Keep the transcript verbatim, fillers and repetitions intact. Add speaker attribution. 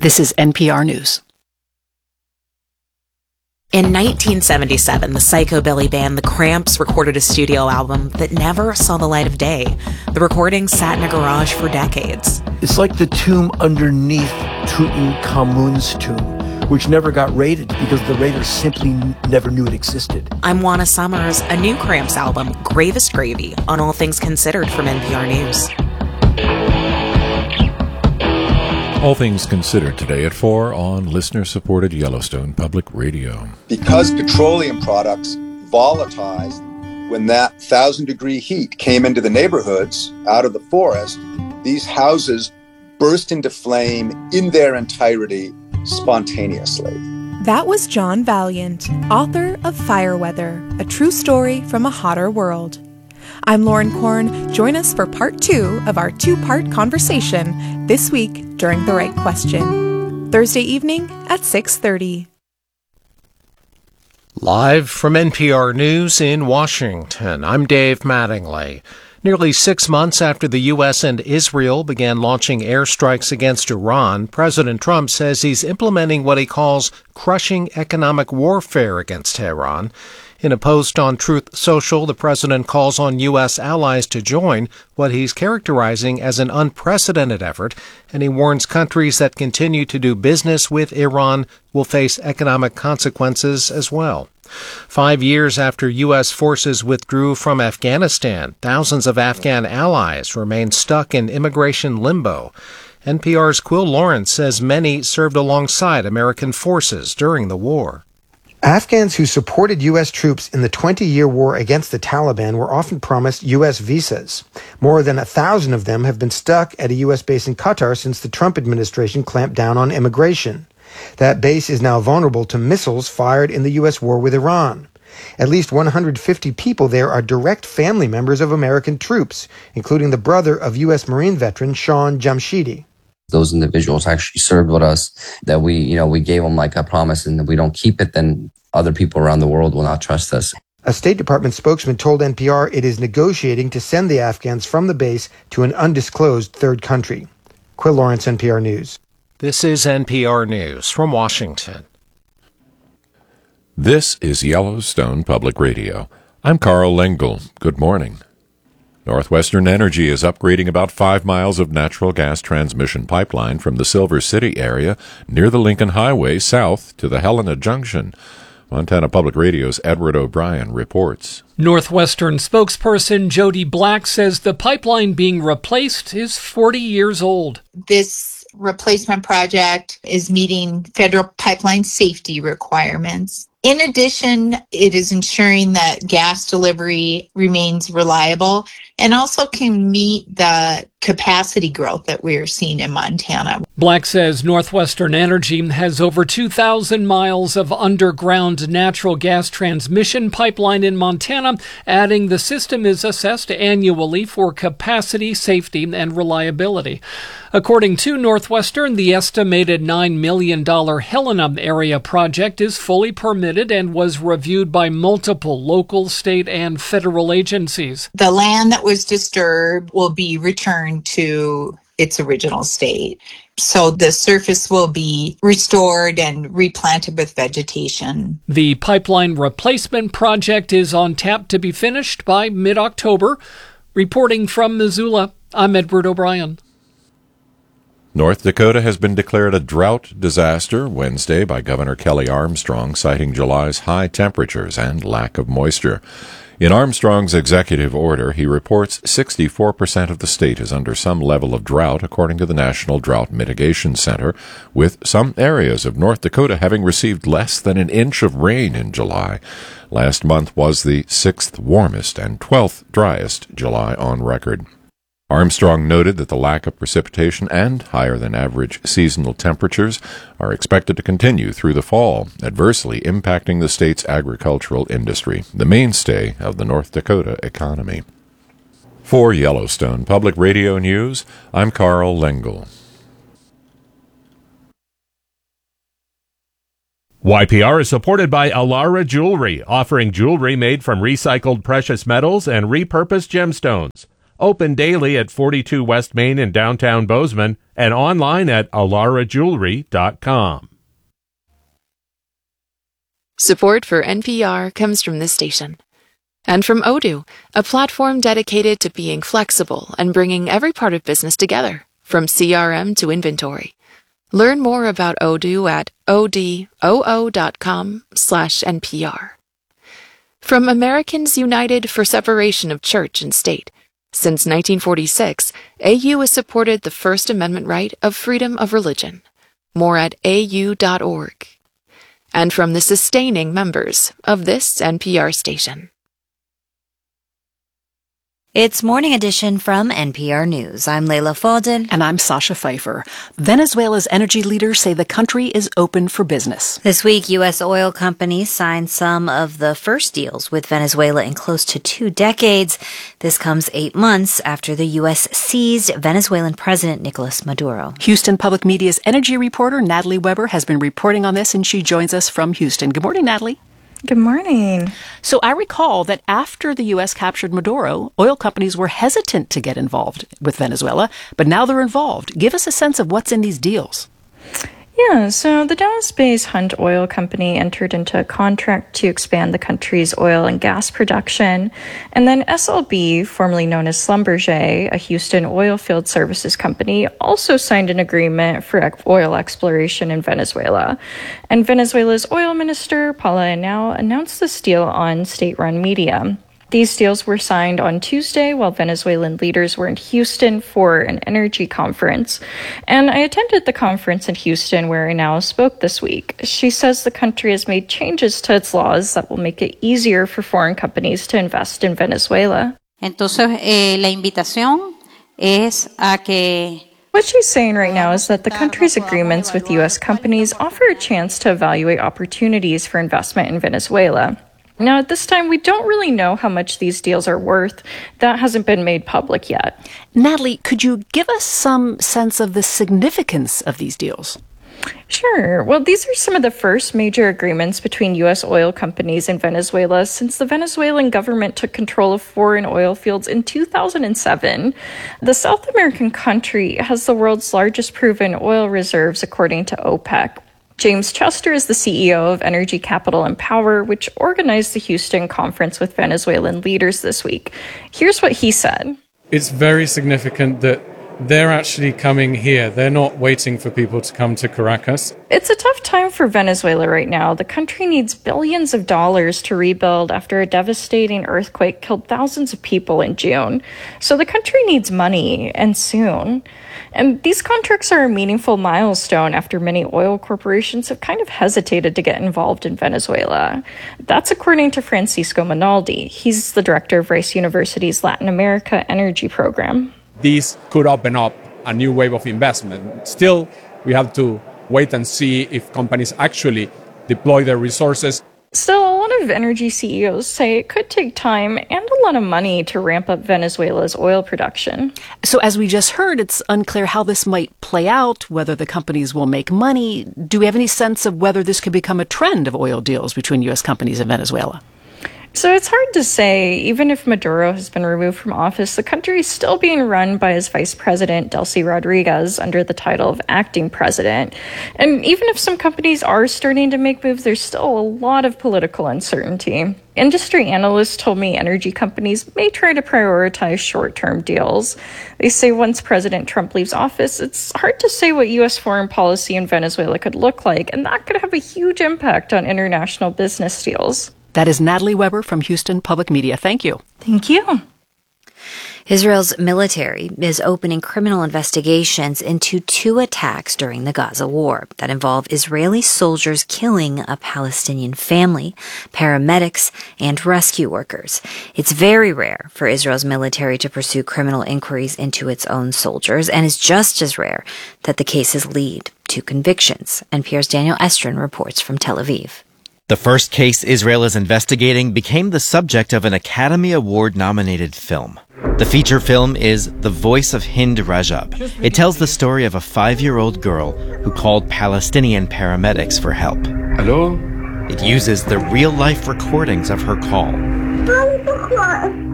Speaker 1: This is N P R News.
Speaker 2: In nineteen seventy-seven, the psychobilly band The Cramps recorded a studio album that never saw the light of day. The recording sat in a garage for decades.
Speaker 3: It's like the tomb underneath Tutankhamun's tomb, which never got raided because the raiders simply n- never knew it existed.
Speaker 2: I'm Juana Summers. A new Cramps album, Gravest Gravy, on All Things Considered from N P R News.
Speaker 4: All Things Considered today at four on listener-supported Yellowstone Public Radio.
Speaker 5: Because petroleum products volatilized when that thousand-degree heat came into the neighborhoods out of the forest, these houses burst into flame in their entirety spontaneously.
Speaker 6: That was John Valiant, author of Fireweather, a true story from a hotter world. I'm Lauren Korn. Join us for part two of our two-part conversation this week during The Right Question, Thursday evening at six thirty.
Speaker 7: Live from N P R News in Washington, I'm Dave Mattingly. Nearly six months after the U S and Israel began launching airstrikes against Iran, President Trump says he's implementing what he calls crushing economic warfare against Tehran. In a post on Truth Social, the president calls on U S allies to join what he's characterizing as an unprecedented effort, and he warns countries that continue to do business with Iran will face economic consequences as well. Five years after U S forces withdrew from Afghanistan, thousands of Afghan allies remain stuck in immigration limbo. N P R's Quill Lawrence says many served alongside American forces during the war.
Speaker 8: Afghans who supported U S troops in the twenty-year war against the Taliban were often promised U S visas. More than a thousand of them have been stuck at a U S base in Qatar since the Trump administration clamped down on immigration. That base is now vulnerable to missiles fired in the U S war with Iran. At least one hundred fifty people there are direct family members of American troops, including the brother of U S Marine veteran Sean Jamshidi.
Speaker 9: Those individuals actually served with us, that we, you know, we gave them like a promise, and if we don't keep it, then other people around the world will not trust us.
Speaker 8: A State Department spokesman told N P R it is negotiating to send the Afghans from the base to an undisclosed third country. Quill Lawrence, N P R News.
Speaker 7: This is N P R News from Washington.
Speaker 4: This is Yellowstone Public Radio. I'm Carl Lengel. Good morning. Northwestern Energy is upgrading about five miles of natural gas transmission pipeline from the Silver City area near the Lincoln Highway south to the Helena Junction. Montana Public Radio's Edward O'Brien reports.
Speaker 10: Northwestern spokesperson Jody Black says the pipeline being replaced is forty years old.
Speaker 11: This replacement project is meeting federal pipeline safety requirements. In addition, it is ensuring that gas delivery remains reliable and also can meet the capacity growth that we are seeing in Montana.
Speaker 10: Black says Northwestern Energy has over two thousand miles of underground natural gas transmission pipeline in Montana, adding the system is assessed annually for capacity, safety, and reliability. According to Northwestern, the estimated nine million dollars Helena area project is fully permitted and was reviewed by multiple local, state, and federal agencies.
Speaker 11: The land that was disturbed will be returned to its original state. So the surface will be restored and replanted with vegetation.
Speaker 10: The pipeline replacement project is on tap to be finished by mid-October. Reporting from Missoula, I'm Edward O'Brien.
Speaker 4: North Dakota has been declared a drought disaster Wednesday by Governor Kelly Armstrong, citing July's high temperatures and lack of moisture. In Armstrong's executive order, he reports sixty-four percent of the state is under some level of drought, according to the National Drought Mitigation Center, with some areas of North Dakota having received less than an inch of rain in July. Last month was the sixth warmest and twelfth driest July on record. Armstrong noted that the lack of precipitation and higher-than-average seasonal temperatures are expected to continue through the fall, adversely impacting the state's agricultural industry, the mainstay of the North Dakota economy. For Yellowstone Public Radio News, I'm Carl Lengel.
Speaker 12: Y P R is supported by Alara Jewelry, offering jewelry made from recycled precious metals and repurposed gemstones. Open daily at forty-two West Main in downtown Bozeman and online at alara jewelry dot com.
Speaker 1: Support for N P R comes from this station. And from Odoo, a platform dedicated to being flexible and bringing every part of business together, from C R M to inventory. Learn more about Odoo at odoo.com slash NPR. From Americans United for Separation of Church and State. Since nineteen forty-six, A U has supported the First Amendment right of freedom of religion. More at A U dot org. And from the sustaining members of this N P R station.
Speaker 13: It's Morning Edition from N P R News. I'm Leila Fadel.
Speaker 14: And I'm Sasha Pfeiffer. Venezuela's energy leaders say the country is open for business.
Speaker 13: This week, U S oil companies signed some of the first deals with Venezuela in close to two decades. This comes eight months after the U S seized Venezuelan President Nicolas Maduro.
Speaker 14: Houston Public Media's energy reporter Natalie Weber has been reporting on this, and she joins us from Houston. Good morning, Natalie.
Speaker 15: Good morning.
Speaker 14: So I recall that after the U S captured Maduro, oil companies were hesitant to get involved with Venezuela, but now they're involved. Give us a sense of what's in these deals.
Speaker 15: Yeah, so the Dallas-based Hunt Oil Company entered into a contract to expand the country's oil and gas production. And then S L B, formerly known as Schlumberger, a Houston oil field services company, also signed an agreement for oil exploration in Venezuela. And Venezuela's oil minister, Paula Henao, announced this deal on state-run media. These deals were signed on Tuesday while Venezuelan leaders were in Houston for an energy conference. And I attended the conference in Houston where Henao spoke this week. She says the country has made changes to its laws that will make it easier for foreign companies to invest in Venezuela.
Speaker 16: Entonces, eh, la invitación es a que
Speaker 15: What she's saying right now is that the country's agreements with U S companies offer a chance to evaluate opportunities for investment in Venezuela. Now, at this time, we don't really know how much these deals are worth. That hasn't been made public yet.
Speaker 14: Natalie, could you give us some sense of the significance of these deals?
Speaker 15: Sure. Well, these are some of the first major agreements between U S oil companies and Venezuela since the Venezuelan government took control of foreign oil fields in two thousand seven. The South American country has the world's largest proven oil reserves, according to OPEC. James Chester is the C E O of Energy Capital and Power, which organized the Houston conference with Venezuelan leaders this week. Here's what he said.
Speaker 17: It's very significant that they're actually coming here. They're not waiting for people to come to Caracas.
Speaker 15: It's a tough time for Venezuela right now. The country needs billions of dollars to rebuild after a devastating earthquake killed thousands of people in June. So the country needs money, and soon. And these contracts are a meaningful milestone after many oil corporations have kind of hesitated to get involved in Venezuela. That's according to Francisco Minaldi. He's the director of Rice University's Latin America Energy Program.
Speaker 18: These could open up a new wave of investment. Still, we have to wait and see if companies actually deploy their resources.
Speaker 15: Still, a lot of energy C E Os say it could take time and a lot of money to ramp up Venezuela's oil production.
Speaker 14: So as we just heard, it's unclear how this might play out, whether the companies will make money. Do we have any sense of whether this could become a trend of oil deals between U S companies and Venezuela?
Speaker 15: So it's hard to say. Even if Maduro has been removed from office, the country is still being run by his vice president, Delcy Rodriguez, under the title of acting president. And even if some companies are starting to make moves, there's still a lot of political uncertainty. Industry analysts told me energy companies may try to prioritize short-term deals. They say once President Trump leaves office, it's hard to say what U S foreign policy in Venezuela could look like, and that could have a huge impact on international business deals.
Speaker 14: That is Natalie Weber from Houston Public Media. Thank you.
Speaker 15: Thank you.
Speaker 13: Israel's military is opening criminal investigations into two attacks during the Gaza war that involve Israeli soldiers killing a Palestinian family, paramedics, and rescue workers. It's very rare for Israel's military to pursue criminal inquiries into its own soldiers, and is just as rare that the cases lead to convictions. N P R's Daniel Estrin reports from Tel Aviv.
Speaker 19: The first case Israel is investigating became the subject of an Academy Award-nominated film. The feature film is The Voice of Hind Rajab. It tells the story of a five-year-old girl who called Palestinian paramedics for help.
Speaker 20: Hello?
Speaker 19: It uses the real-life recordings of her call.